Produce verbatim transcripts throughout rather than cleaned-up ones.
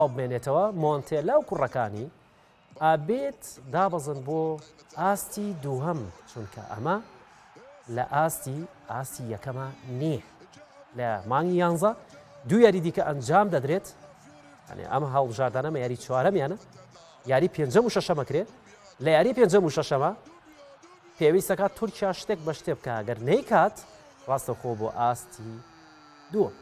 بمێنێتەوە مۆنتێلا و کوڕەکانی ئابێت دابەزن بۆ ئاستی دووهەم چونکە ئەمە لە ئاستی ئاستی یەکەمە نییە لە مانگی یانزە دوو یاری دیکە ئەنجام دەدرێت ئەم هەڵبژاردانەمە یاری چوارەمیانە یاری پێنجەم و شەشەمەکرێت لە یاری پێنجەم و شەشەمە پێویستەکات تورکیا شتێک بە شتێ بکە ئەگەر نەیکات ڕاستەخۆ بۆ ئاستی دووە.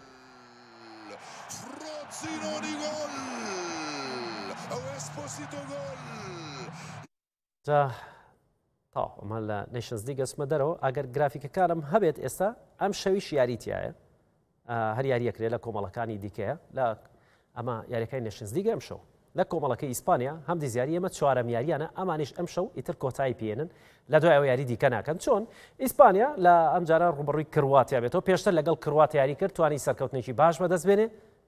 جا تا ئەمە لە نەیشنز لیگ ئەچمە دەرەوە ئەگەر گرافیکەکانم هەبێت ئێستا ئەم شەویش یاریتیایە هەر یاریەکرێت لە کۆمەڵەکانی دیکەیە لە ئەمە یاریەکەی نەیشنز لیگ ئەم شەو لە کۆمەڵەکەی ئیسپانیا هەم دیزیاری ئەمە چوارەم یاریانە ئەمانیش ئەم شەو ئیتر کۆتایی پێێنن لە دوای ئەو یاری دیکە ناکەن چۆن ئیسپانیا لە ئەم جارە ڕوبەڕووی کرواتیا بێتەوە پێشتر لەگەڵ کروات یاری کرد توانی سەرکەوتنێکی باش بەدەست بێنێ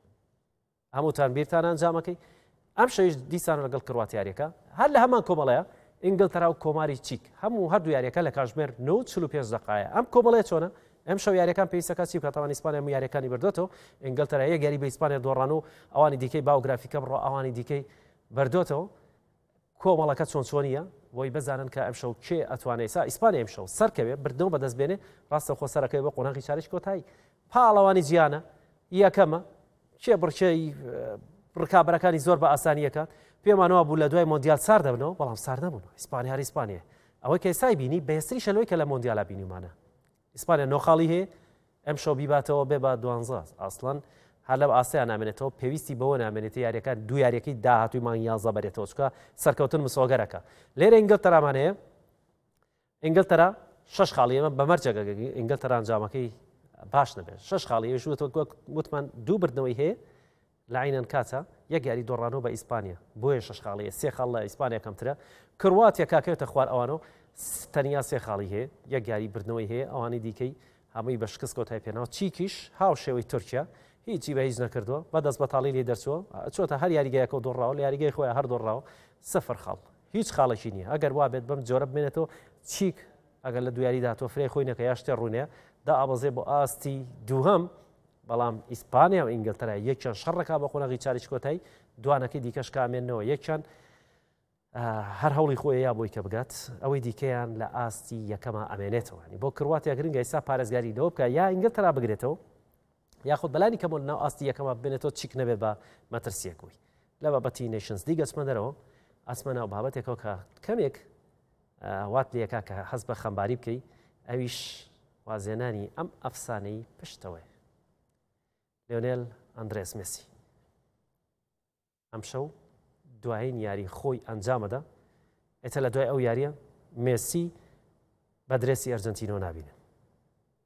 هەمووتان بیرتان ئەنجامەکەی ئەم شەویش دیسان لەگەڵ کروات یاریەکە هەر لە هەمان کۆمەڵەیە ئینگلتەرا و کۆماری چیک هەموو هەردوو یاریەکە لە کاتژمێر نۆ و چل و پێنج دقایە ئەم کۆمەڵەیە چۆنە ئەم شەو یاریەکان پێویستەکە چی بکات ئەوان ئیسپانیا یاریەکانی بردوێتەوە ئینگلتەرا یەک یاری بە ئیسپانیا دۆڕان و ئەوانی دیکەی باوگرافیکە بڕۆ ئەوانی دیکەی بردوێتەوە کۆمەڵەکە چۆن چۆنیە بۆی بزانن کە ئەم شەو کێ ئەتوانێت سا ئیسپانیا ئەم شەو سەرکەوێت بردنەوە بەدەست بێنێ ڕاستە خۆ سەرەکەی بە قۆناغی چارش کۆتایی پاڵەوانی جیانە یەکەمە کێ بڕچەی ڕکابەرەکانی زۆر بە ئاسانیەکە پێمانەوە بوو لە دوای مۆندیال سار دەبنەوە بەڵام سار نەبوون ئیسپانیا هەر ئیسپانیا ئەوەی کە ئێستا بینی بەهێستری شەلۆی کە لە مۆندیالە بینیمانە ئیسپانیا نۆخاڵی هەیە ئەم شەو بیباتەوە بێ بە دوانزە ئاسڵەن هەر لەو ئاسەیان نامێنێتەوە پێویستی بەوە نامێنێتە یاریەکان دوو یاریەکەی داهاتووی مانگی یانزە بەرێتەوە چکە سەرکەوتن مسۆگەرەکە لێرە ئینگلتەرامانەیە ئینگلتەرا شەش خاڵی ئەمە بەمەرجەگەگەی ئینگلتەرا ئەنجامەکەی باش نەبێت شەش خاڵی ژووتەوە وتمان دوو بردنەوەی هەیە لە عینەن کاتە یەک یاری دۆڕانەوە بە ئیسپانیا بۆیە شەش خاڵیە سێ خاڵ لە ئیسپانیا کەمترە کرواتیا کاکەوێتە خوار ئەوانەوە تەنیا سێ خاڵی هەیە یەک یاری بردنەوەی هەیە ئەوانی دیکەی هەمووی بە شکست کۆتای پێناوە چیکیش هاو شێوەی تورکیا هیچی بە هیچ نەکردووە بەدەست بەتاڵی لێ دەرچووە چۆتە هەر یاریگایەکە دۆڕاوە لە یاریگای خۆیان هەر دۆڕاوە سەفر خاڵ هیچ خاڵێکی نییە ئەگەر وا بێت بەم جۆرە بمێنێتەوە چیک ئەگەر لە دویاری داتۆ فرێ خۆی نەکە یا شتێ ڕوونەیە دا ئابەزێ بۆ ئاستی دووهەم بەڵام ئیسپانیا و ئینگلتەرا یەکیان شەڕەکە بە قۆناغی چاریش کۆتایی دوانەکەی دیکەش کامێنەوە یەکیان هەر هەوڵی خۆی یا بۆی کە بگات ئەوەی دیکەیان لە ئاستی یەکەمە ئەمێنێتەوە بۆ کرواتیا گرنگە ئێستا پارێزگاری لەوە بکە یا ئینگلتەرا بگرێتەوە یاخود بەلانی کەمەوە ناو ئاستی یەکەمە ببێنێتەوە چیک نەبێت بە مەترسیەکەوەی لە بابەتی نەیشنز لیگ ئەچمە دەرەوە ئەچمە ناو بابەتێکەوە کە کەمێک وات لێکا کە هەست بە خەمباری بکەی ئەویش وازێنانی ئەم ئەفسانەی پشتەوەی لیۆنێل ئەندرێس مێسی ئەم شەو دوایین یاری خۆی ئەنجامەدا ئێتە لە دوای ئەو یاریە مێسی بە درێسی ئەرجەنتینۆ نابینێت